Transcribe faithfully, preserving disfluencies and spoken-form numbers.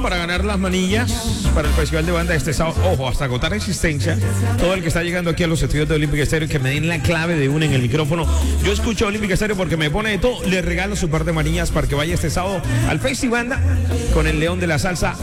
para ganar las manillas para el Festival de Banda este sábado. Ojo, hasta agotar existencia. Todo el que está llegando aquí a los estudios de Olímpica Estéreo, que me den la clave de una en el micrófono. Yo escucho Olímpica Estéreo porque me pone de todo. Le regalo su par de manillas para que vaya este sábado al Festival Banda con el León de la Salsa.